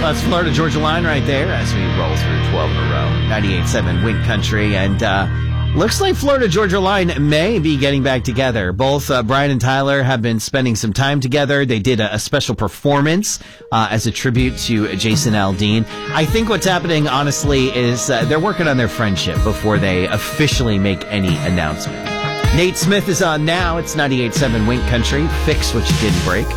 That's Florida Georgia Line right there as we roll through 12 in a row. 98.7 Wind Country. And looks like Florida Georgia Line may be getting back together. Both Brian and Tyler have been spending some time together. They did a special performance as a tribute to Jason Aldean. I think what's happening, honestly, is they're working on their friendship before they officially make any announcement. Nate Smith is on now. It's 98.7 Wind Country. Fix what you didn't break.